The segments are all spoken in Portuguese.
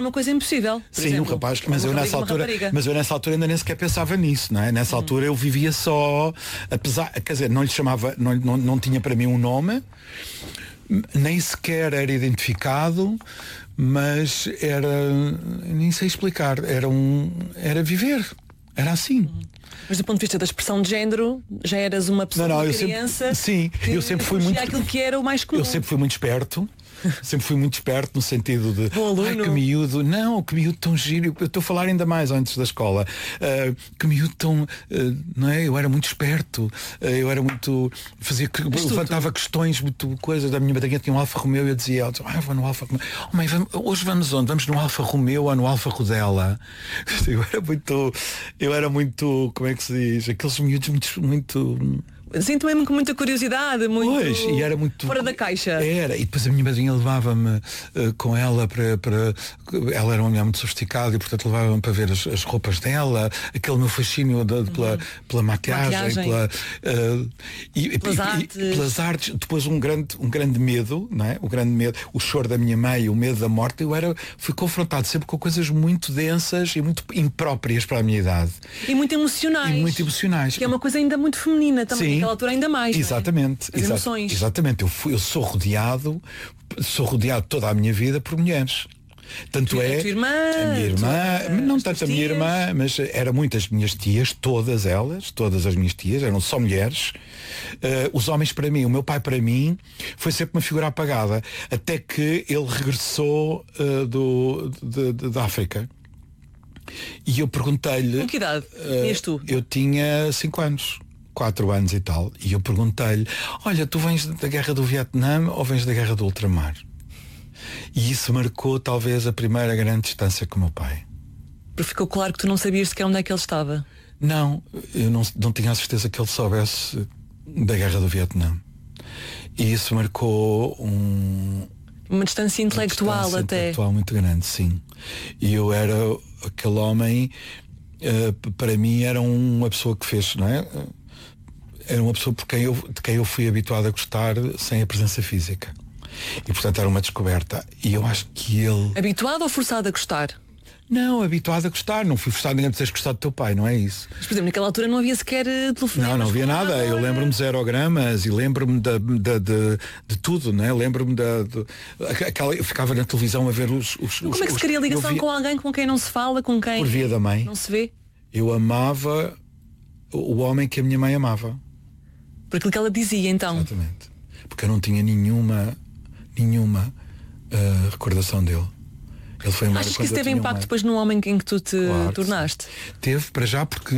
uma coisa impossível. Sim, exemplo, um rapaz, mas eu nessa altura ainda nem sequer pensava nisso, não é? Nessa altura eu vivia só, apesar, quer dizer, não lhe chamava, não tinha para mim um nome, nem sequer era identificado, mas era, nem sei explicar, era viver, era assim. Mas do ponto de vista da expressão de género, já eras uma pessoa, uma criança. Eu sempre fui muito. Aquilo que era o mais comum. Eu sempre fui muito esperto. Sempre fui muito esperto no sentido de que miúdo, que miúdo tão giro. Eu estou a falar ainda mais antes da escola. Que miúdo tão, não é? Eu era muito esperto. Eu era muito, levantava questões, muito coisas. Da minha madrinha tinha um Alfa Romeo e eu dizia, vou no Alfa Romeo. Oh, mãe, hoje vamos onde? Vamos no Alfa Romeo ou no Alfa Rodela? Eu era muito, como é que se diz? Aqueles miúdos muito Sinto mesmo com muita curiosidade, e era muito fora da caixa. Era, e depois a minha madrinha levava-me com ela para. Ela era uma mulher muito sofisticada e portanto levava-me para ver as roupas dela, aquele meu fascínio pela maquiagem. Pelas artes. Depois um grande medo, não é? O grande medo, o choro da minha mãe, o medo da morte. Fui confrontado sempre com coisas muito densas e muito impróprias para a minha idade. E muito emocionais. Que é uma coisa ainda muito feminina também. Sim. Naquela altura ainda mais. Exatamente. As emoções. Exatamente. Eu sou rodeado toda a minha vida por mulheres. Tanto é a minha irmã, não tanto a minha irmã, mas eram muitas minhas tias, todas as minhas tias, eram só mulheres. Os homens para mim, o meu pai para mim, foi sempre uma figura apagada, até que ele regressou da África. E eu perguntei-lhe. Com que idade tinhas tu? Eu tinha 5 anos. 4 anos e tal, e eu perguntei-lhe, olha, tu vens da guerra do Vietnã ou vens da guerra do ultramar? E isso marcou talvez a primeira grande distância com o meu pai. Porque ficou claro que tu não sabias sequer onde é que ele estava. Não, eu não tinha a certeza que ele soubesse da guerra do Vietnã. E isso marcou uma distância intelectual intelectual muito grande, sim. E eu era aquele homem, para mim era uma pessoa que fez, não é? Era uma pessoa de quem eu fui habituado a gostar sem a presença física. E portanto era uma descoberta. E eu acho que ele... Habituado ou forçado a gostar? Não, habituado a gostar. Não fui forçado ninguém a teres gostado do teu pai, não é isso? Mas, por exemplo, naquela altura não havia sequer telefone. Não havia nada. Eu lembro-me de aerogramas e lembro-me de tudo, não é? Lembro-me eu ficava na televisão a ver os como é que se cria ligação com alguém com quem não se fala, com quem... Por via da mãe. Não se vê? Eu amava o homem que a minha mãe amava. Por aquilo que ela dizia, então. Exatamente. Porque eu não tinha nenhuma recordação dele. Ele foi Achas que isso teve impacto depois no homem em que tu te tornaste? Teve, para já, porque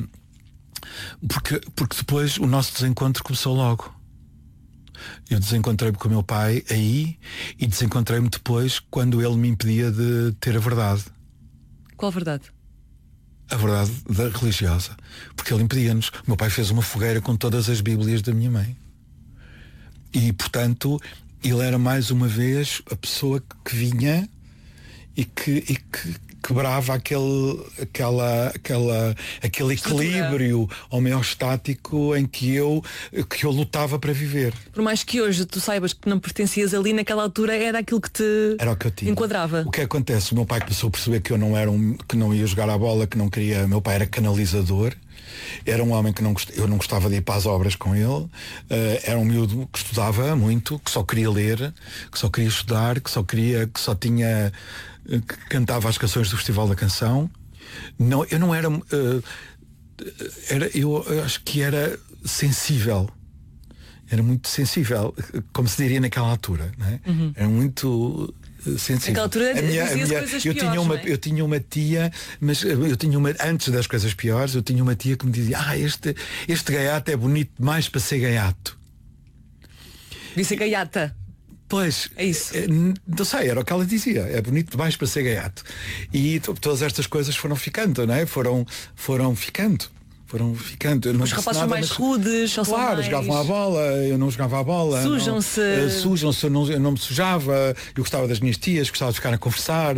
depois o nosso desencontro começou logo. Eu desencontrei-me com o meu pai aí e desencontrei-me depois quando ele me impedia de ter a verdade. Qual verdade? A verdade religiosa. Porque ele impedia-nos. O meu pai fez uma fogueira com todas as Bíblias da minha mãe. E, portanto, ele era mais uma vez a pessoa que vinha e que quebrava aquele equilíbrio homeostático em que eu lutava para viver. Por mais que hoje tu saibas que não pertencias ali, naquela altura era aquilo que te era o que eu tinha. Enquadrava. O que acontece? O meu pai começou a perceber que eu não era que não ia jogar a bola, que não queria. Meu pai era canalizador. Era um homem que eu não gostava de ir para as obras com ele. Era um miúdo que estudava muito, que só queria ler, que só queria estudar, que só tinha que cantava as canções do Festival da Canção. Não, eu não era, eu acho que era sensível. Era muito sensível, como se diria naquela altura, não é? Era muito sensível. Naquela altura eu tinha uma tia, mas antes das coisas piores, eu tinha uma tia que me dizia: este gaiato é bonito demais para ser gaiato. Disse gaiata. Pois, é isso. Não sei, era o que ela dizia, é bonito demais para ser gaiato. E todas estas coisas foram ficando, não é? Foram ficando. Os rapazes são mais rudes, claro, jogavam a bola, eu não jogava a bola. Sujam-se, eu não me sujava, eu gostava das minhas tias, gostava de ficar a conversar,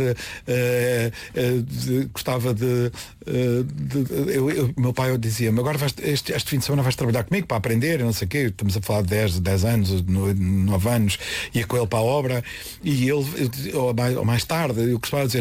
gostava meu pai dizia-me: agora este fim de semana vais trabalhar comigo para aprender, eu não sei o quê, estamos a falar de 10 anos, 9 anos, ia com ele para a obra, e ele, ou mais tarde, eu gostava de dizer: